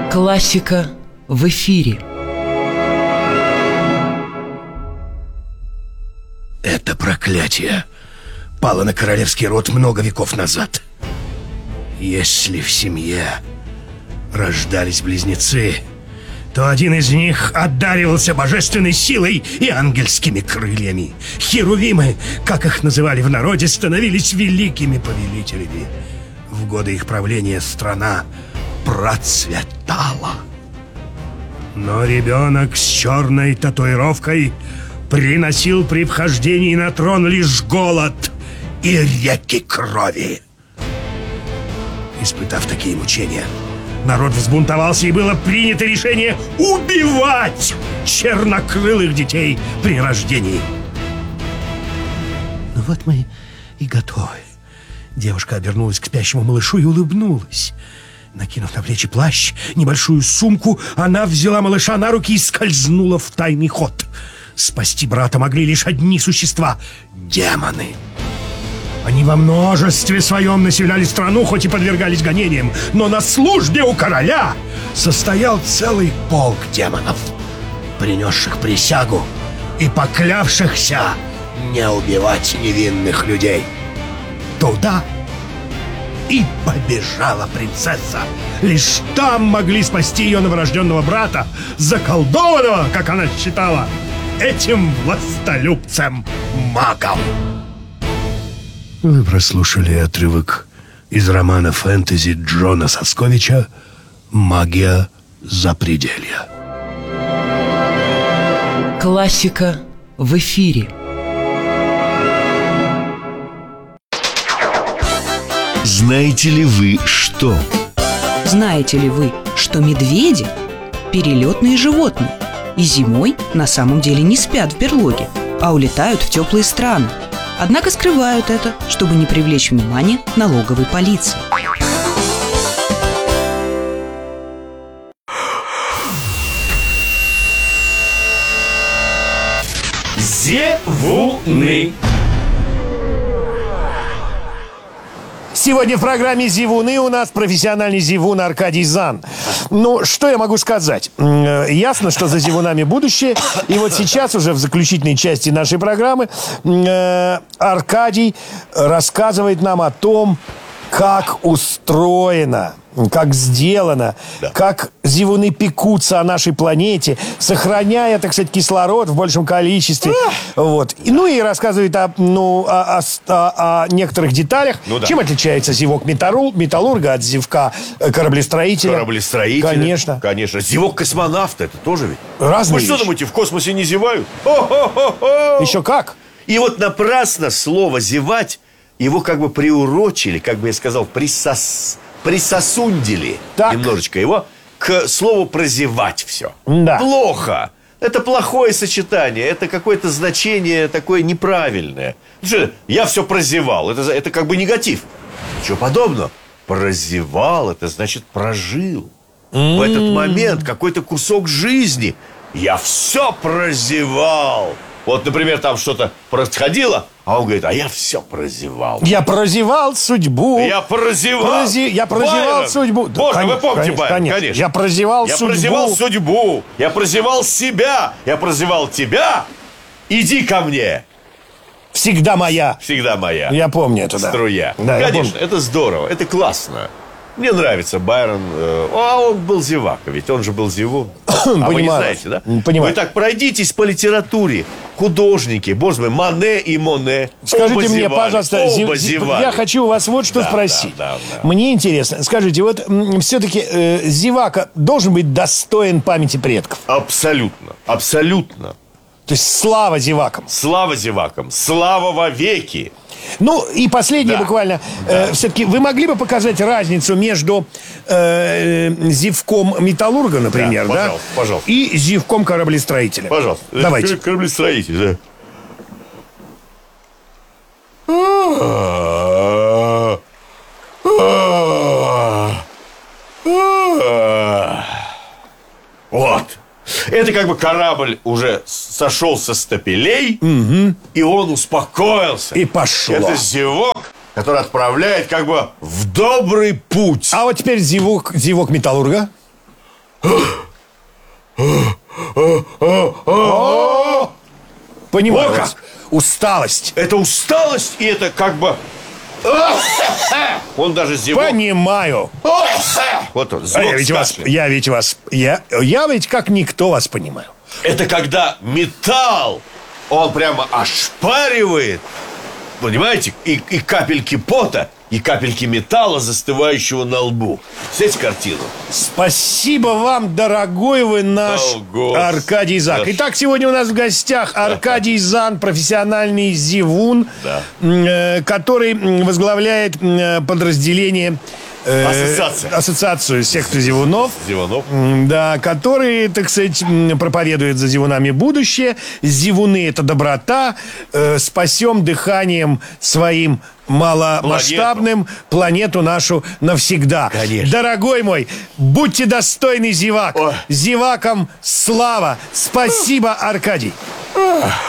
Классика в эфире. Это проклятие пало на королевский род много веков назад. Если в семье рождались близнецы, то один из них одаривался божественной силой и ангельскими крыльями. Херувимы, как их называли в народе, становились великими повелителями. В годы их правления страна процветала. Но ребенок с черной татуировкой приносил при вхождении на трон лишь голод и реки крови. Испытав такие мучения, народ взбунтовался, и было принято решение убивать чернокрылых детей при рождении. Ну вот мы и готовы. Девушка обернулась к спящему малышу и улыбнулась. Накинув на плечи плащ, небольшую сумку, она взяла малыша на руки и скользнула в тайный ход. Спасти брата могли лишь одни существа — демоны. Они во множестве своем населяли страну, хоть и подвергались гонениям, но на службе у короля состоял целый полк демонов, принесших присягу и поклявшихся не убивать невинных людей. Туда и побежала принцесса. Лишь там могли спасти ее новорожденного брата, заколдованного, как она считала, этим властолюбцем-магом. Вы прослушали отрывок из романа фэнтези Джона Сосковича «Магия запределья». Классика в эфире. Знаете ли вы что? Знаете ли вы, что медведи – перелетные животные, и зимой на самом деле не спят в берлоге, а улетают в теплые страны. Однако скрывают это, чтобы не привлечь внимание налоговой полиции. Зевуны. Сегодня в программе «Зевуны» у нас профессиональный зевун Аркадий Зан. Ну, что я могу сказать? Ясно, что за зевунами будущее. И вот сейчас уже в заключительной части нашей программы Аркадий рассказывает нам о том, как устроено, как сделано, как зевуны пекутся о нашей планете, сохраняя, так сказать, кислород в большем количестве. Вот. Ну и рассказывает о некоторых деталях. Чем отличается зевок металлурга от зевка кораблестроителя? Кораблестроителя? Конечно. Конечно. Зевок космонавта, это тоже ведь. Разные Вы что вещи. думаете, в космосе не зевают? Еще как. И вот напрасно слово «зевать» его как бы приурочили, как бы я сказал, присосундили немножечко его к слову «прозевать» все. Да. Плохо. Это плохое сочетание, это какое-то значение такое неправильное. Я все прозевал, это как бы негатив. Ничего подобного. Прозевал, это значит прожил. В этот момент какой-то кусок жизни. Я все прозевал. Вот, например, там что-то происходило, а он говорит, а я все прозевал. Я прозевал судьбу. Я прозевал. Я прозевал Байрон. судьбу. Боже, вы помните Байрон, конечно. Я прозевал судьбу. Я прозевал судьбу. Я прозевал себя. Я прозевал тебя. Иди ко мне. Всегда моя. Всегда моя. Я помню это, да. Струя. Да, конечно, это здорово, это классно. Мне нравится Байрон. А он был зевака, ведь он же был зевун. А вы не знаете, да? Понимаю. Вы так пройдитесь по литературе. Художники, боже мой, Мане и Моне. Скажите мне, пожалуйста, я хочу у вас вот что спросить. Да. Мне интересно, скажите, вот все-таки зевака должен быть достоин памяти предков? Абсолютно, абсолютно. То есть слава зевакам. Слава зевакам, слава вовеки. Ну, и последнее буквально. Все-таки вы могли бы показать разницу между зевком металлурга, например, да? Пожалуйста. И зевком кораблестроителя? Пожалуйста. Давайте. Кораблестроитель, Вот. Это как бы корабль уже сошел со стапелей, и он успокоился. И пошло. Это зевок, который отправляет как бы в добрый путь. А вот теперь зевок металлурга. Понимаю О, вас. Усталость. Это усталость, и это как бы... Он даже зевал. Понимаю. Вот он, А звук я ведь как никто вас понимаю. Это когда металл, он прямо ошпаривает, понимаете, и капельки пота, и капельки металла, застывающего на лбу. Знаете картину? Спасибо вам, дорогой вы наш О, Господи. Аркадий Зак. Да. Итак, сегодня у нас в гостях Аркадий Зан, профессиональный зевун, который возглавляет подразделение ассоциацию секты зевунов. Зевунов. Да, который, так сказать, проповедует за зевунами будущее. Зевуны — это доброта. Спасем дыханием своим маломасштабным планету нашу навсегда. Конечно. Дорогой мой, будьте достойны зевак. Ой. Зевакам слава. Спасибо, Аркадий.